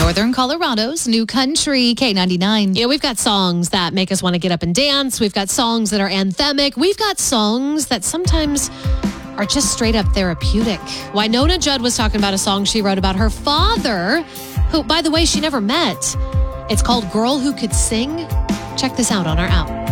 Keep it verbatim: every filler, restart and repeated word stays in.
Northern Colorado's new country, K ninety-nine. You know, we've got songs that make us want to get up and dance. We've got songs that are anthemic. We've got songs that sometimes are just straight up therapeutic. Wynonna Judd was talking about a song she wrote about her father, who, by the way, she never met. It's called Girl Who Could Sing. Check this out on our app.